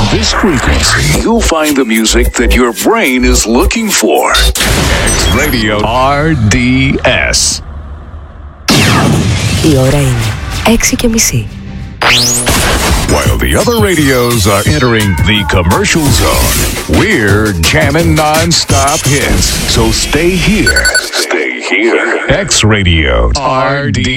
this frequency, you'll find the music that your brain is looking for. X Radio RDS. Η ώρα είναι 6:30. While the other radios are entering the commercial zone, we're jamming non-stop hits. So stay here. Stay here. X Radio RDS.